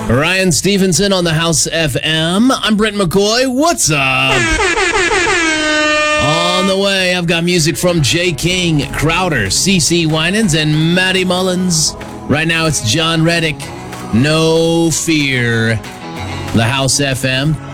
Ryan Stevenson on the House FM. I'm Brent McCoy. What's up? On the way, I've got music from Jay King, Crowder, CeCe Winans, and Matty Mullins. Right now, it's John Reddick. No Fear. The House FM.